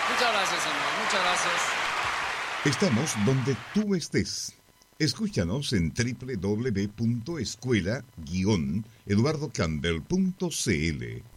Muchas gracias, señor. Muchas gracias. Estamos donde tú estés. Escúchanos en www.escuela-eduardocampbell.cl